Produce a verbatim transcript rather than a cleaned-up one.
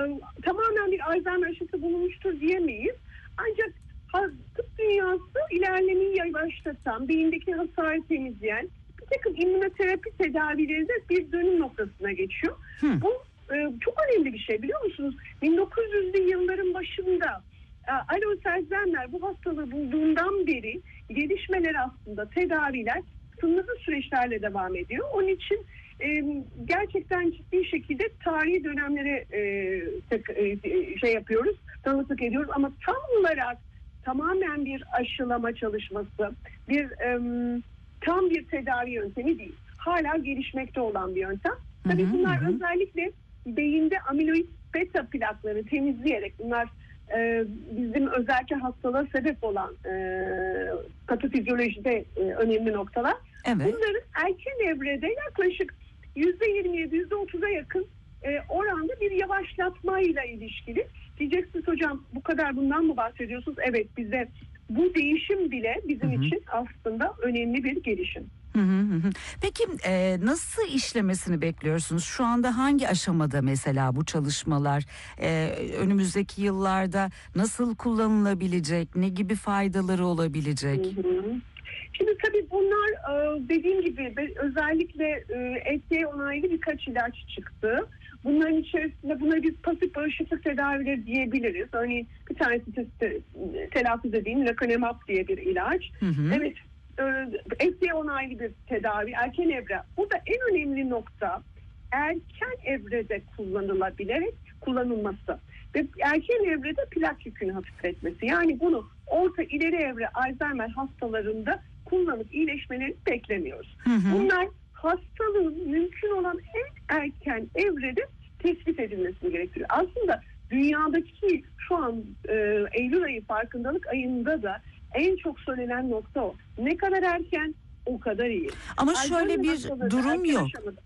tamamen bir Alzheimer aşısı bulunmuştur diyemeyiz. Ancak tıp dünyası ilerlemeyi yavaşlatan, beyindeki hasarı temizleyen bir takım immünoterapi tedavilerinde bir dönüm noktasına geçiyor. Hı. Bu e, çok önemli bir şey, biliyor musunuz? bin dokuz yüzlü yılların başında e, Alois Alzheimer bu hastalığı bulduğundan beri gelişmeler, aslında tedaviler sınırlı süreçlerle devam ediyor. Onun için e, gerçekten ciddi şekilde tarihi dönemlere e, tek, e, şey yapıyoruz, tanıklık ediyoruz, ama tam olarak tamamen bir aşılama çalışması, bir e, tam bir tedavi yöntemi değil. Hala gelişmekte olan bir yöntem. Tabii Hı hı, bunlar hı. özellikle beyinde amiloid beta plakları temizleyerek, bunlar e, bizim özellikle hastalığa sebep olan e, patofizyolojide e, önemli noktalar. Evet. Bunların erken evrede yaklaşık yüzde yirmi yedi yüzde otuza yakın e, oranda bir yavaşlatmayla ilişkili. Diyeceksiniz, hocam bu kadar bundan mı bahsediyorsunuz? Evet, bize bu değişim bile bizim Hı hı. için aslında önemli bir gelişim. Hı hı hı. Peki e, nasıl işlemesini bekliyorsunuz? Şu anda hangi aşamada mesela bu çalışmalar? E, önümüzdeki yıllarda nasıl kullanılabilecek? Ne gibi faydaları olabilecek? Hı hı. Şimdi tabii bunlar dediğim gibi özellikle F D A onaylı birkaç ilaç çıktı. Bunların içerisinde buna biz pasif bağışıklık tedavileri diyebiliriz. Örneğin bir tanesi te- telaffuz edeyim, lecanemab diye bir ilaç. Hı hı. Evet, F D A onaylı bir tedavi, erken evre. Burada en önemli nokta erken evrede kullanılabilerek kullanılması ve erken evrede plak yükünü hafifletmesi. Yani bunu orta ileri evre Alzheimer hastalarında kullanıp iyileşmelerini beklemiyoruz. Hı hı. Bunlar hastalığın mümkün olan en erken evrede tespit edilmesini gerektiriyor. Aslında dünyadaki şu an e, Eylül ayı farkındalık ayında da en çok söylenen nokta o. Ne kadar erken, o kadar iyi. Ama şöyle Alzheimer bir hastaları durum erken yok. aşamada-